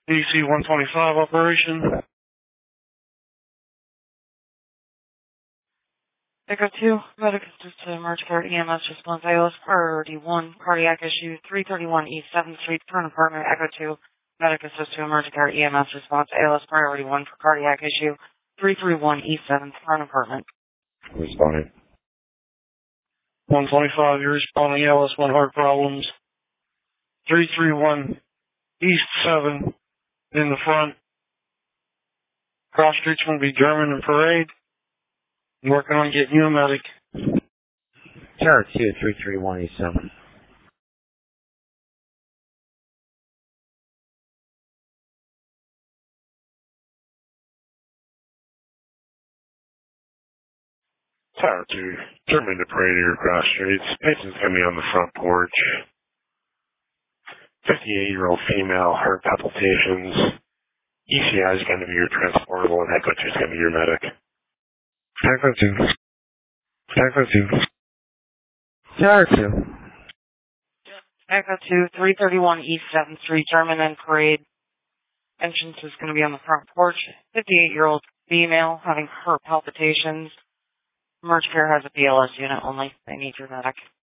DC 125 operation. Echo 2, medic assist to emergency care EMS response ALS priority 1, cardiac issue 331 East 7th Street, current apartment. Echo 2, medic assist to emergency care EMS response ALS priority 1 for cardiac issue 331 East 7th, current apartment. Responding. 125, you're responding ALS 1 heart problems. 331 East 7 in the front. Cross street's going to be German and Parade. I'm working on getting you a medic. Tower 2, 331 East 7. Tower 2, German to Parade here, cross streets. Patient's going to be on the front porch. 58-year-old female, heart palpitations. ECI is going to be your transportable, and Echo 2 is going to be your medic. Echo 2. Echo 2. Tower 2. Echo 2, 331 East 7th Street, German and Parade. Entrance is going to be on the front porch. 58-year-old female having heart palpitations. Emergency care has a BLS unit only. They need your medic.